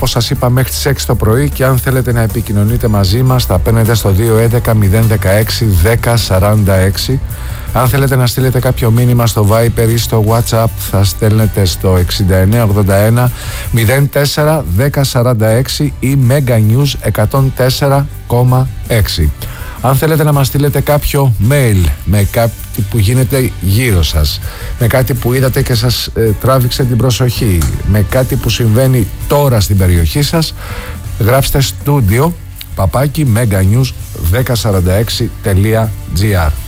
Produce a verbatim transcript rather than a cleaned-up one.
όπως σας είπα, μέχρι τις έξι το πρωί, και αν θέλετε να επικοινωνείτε μαζί μας θα παίρνετε στο δύο έντεκα μηδέν δεκαέξι δέκα σαράντα έξι. Αν θέλετε να στείλετε κάποιο μήνυμα στο Viber ή στο WhatsApp θα στέλνετε στο εξήντα εννέα ογδόντα ένα μηδέν τέσσερα δέκα σαράντα έξι ή Meganews εκατόν τέσσερα κόμμα έξι. Αν θέλετε να μας στείλετε κάποιο mail με κάτι που γίνεται γύρω σας, με κάτι που είδατε και σας ε, τράβηξε την προσοχή, με κάτι που συμβαίνει τώρα στην περιοχή σας, γράψτε studio παπάκι meganews δέκα σαράντα έξι τελεία gr.